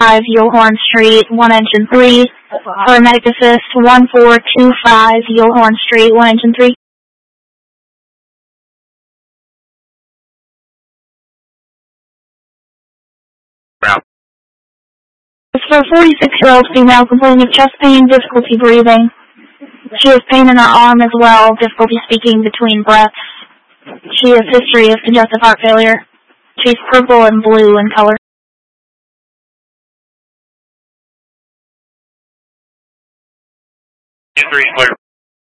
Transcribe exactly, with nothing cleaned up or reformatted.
five Yulhorn Street, one engine three. Paramedic assist, one four two five Yulhorn Street, one engine three. It's for a forty-six-year-old female complaining of chest pain, difficulty breathing. She has pain in her arm as well, difficulty speaking between breaths. She has history of congestive heart failure. She's purple and blue in color. Three, clear.